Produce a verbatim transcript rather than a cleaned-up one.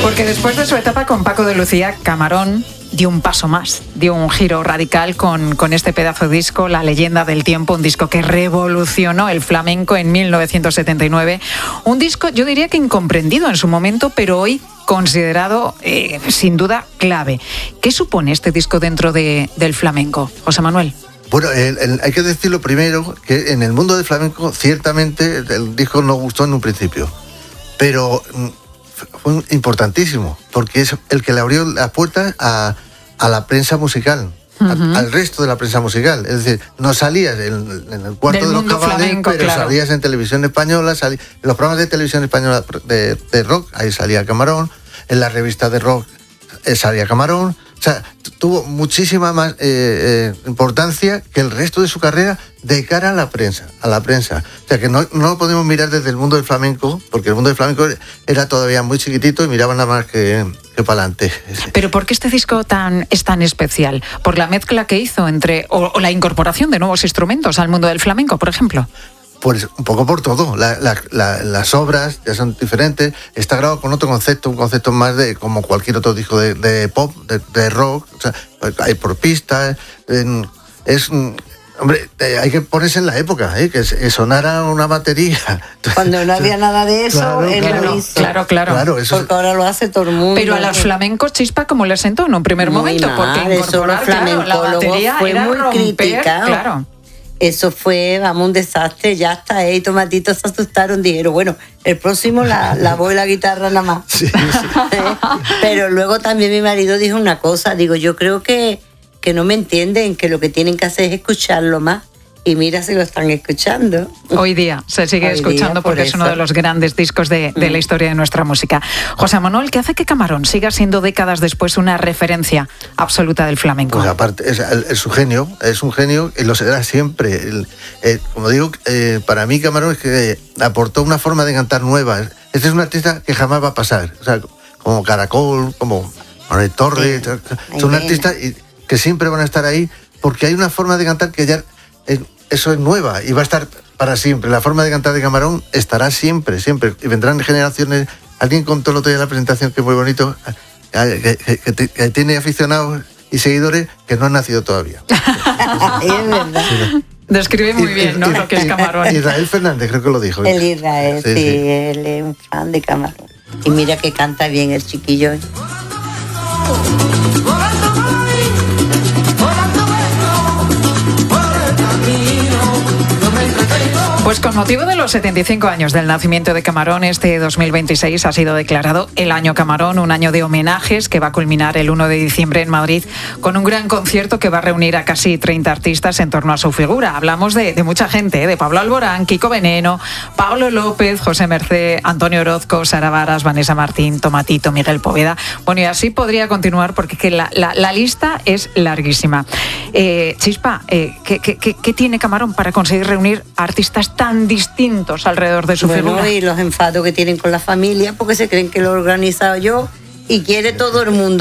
Porque después de su etapa con Paco de Lucía, Camarón dio un paso más, dio un giro radical con, con este pedazo de disco, La leyenda del tiempo, un disco que revolucionó el flamenco en mil novecientos setenta y nueve. Un disco, yo diría que incomprendido en su momento, pero hoy considerado eh, sin duda clave. ¿Qué supone este disco dentro de, del flamenco, José Manuel? Bueno, el, el, hay que decirlo primero, que en el mundo del flamenco ciertamente el disco no gustó en un principio, pero fue importantísimo, porque es el que le abrió las puertas a, a la prensa musical, uh-huh. a, al resto de la prensa musical. Es decir, no salías en, en el cuarto del de los cabales, flamenco, pero claro. salías en televisión española, salí, en los programas de televisión española de, de rock, ahí salía Camarón, en la revista de rock eh, salía Camarón. O sea, tuvo muchísima más eh, eh, importancia que el resto de su carrera de cara a la prensa, a la prensa. O sea, que no, no lo podemos mirar desde el mundo del flamenco, porque el mundo del flamenco era todavía muy chiquitito y miraban nada más que, que para adelante. Pero ¿por qué este disco tan, es tan especial? ¿Por la mezcla que hizo entre, o, o la incorporación de nuevos instrumentos al mundo del flamenco, por ejemplo? Pues un poco por todo. La, la, la, las obras ya son diferentes. Está grabado con otro concepto, un concepto más de como cualquier otro disco de, de pop, de, de rock. O sea, hay por pistas. Eh, es hombre, eh, hay que ponerse en la época, eh, que, que sonara una batería. Cuando no había nada de eso, claro, él claro, lo hizo. Claro, claro. claro eso porque ahora lo hace todo el mundo. Pero a los flamencos, Chispa, como les sentó en un primer muy momento, mal, porque incorporar, claro, la batería fue era muy romper, criticado. claro. Eso fue, vamos, un desastre, ya está, eh, y Tomatitos se asustaron, dijeron, bueno, el próximo la, la voz y la guitarra nada más. Sí, sí. Pero luego también mi marido dijo una cosa, digo, yo creo que, que no me entienden, que lo que tienen que hacer es escucharlo más. Y mira si lo están escuchando. Hoy día se sigue Hoy escuchando día, por porque es uno eso. de los grandes discos de, de la historia de nuestra música. José Manuel, ¿qué hace que Camarón siga siendo décadas después una referencia absoluta del flamenco? Pues aparte, es, es, es su genio, es un genio y lo será siempre. El, eh, como digo, eh, para mí Camarón es que aportó una forma de cantar nueva. Este es un artista que jamás va a pasar. O sea, como Caracol, como Manuel Torres, sí. Son artistas que siempre van a estar ahí porque hay una forma de cantar que ya... eso es nueva y va a estar para siempre. La forma de cantar de Camarón estará siempre, siempre. Y vendrán generaciones. Alguien contó el otro día en la presentación que es muy bonito, que, que, que, que tiene aficionados y seguidores que no han nacido todavía. Es verdad. Sí. Describe muy bien, ¿no?, lo que es Camarón. Israel Fernández creo que lo dijo. El Israel, sí, sí, sí. Él es un fan de Camarón. Y mira que canta bien el chiquillo. Pues con motivo de los setenta y cinco años del nacimiento de Camarón, este dos mil veintiséis ha sido declarado el Año Camarón, un año de homenajes que va a culminar el uno de diciembre en Madrid con un gran concierto que va a reunir a casi treinta artistas en torno a su figura. Hablamos de, de mucha gente, ¿eh? De Pablo Alborán, Kiko Veneno, Pablo López, José Mercé, Antonio Orozco, Sara Varas, Vanessa Martín, Tomatito, Miguel Poveda. Bueno, y así podría continuar porque que la, la, la lista es larguísima. Eh, Chispa, eh, ¿qué, qué, qué tiene Camarón para conseguir reunir a artistas tan distintos alrededor de su bueno, figura? Y los enfados que tienen con la familia porque se creen que lo he organizado yo y quiere todo el mundo.